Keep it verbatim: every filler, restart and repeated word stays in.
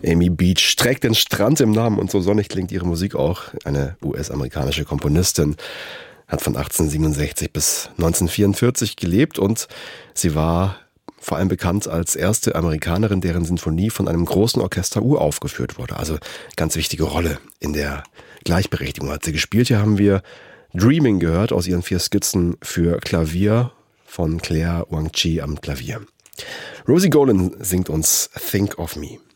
Amy Beach trägt den Strand im Namen und so sonnig klingt ihre Musik auch. Eine U S-amerikanische Komponistin, hat von achtzehnhundertsiebenundsechzig bis neunzehnhundertvierundvierzig gelebt und sie war vor allem bekannt als erste Amerikanerin, deren Sinfonie von einem großen Orchester uraufgeführt wurde. Also ganz wichtige Rolle in der Gleichberechtigung hat sie gespielt. Hier haben wir Dreaming gehört aus ihren vier Skizzen für Klavier von Claire Wang-Chi am Klavier. Rosie Golan singt uns Think of Me.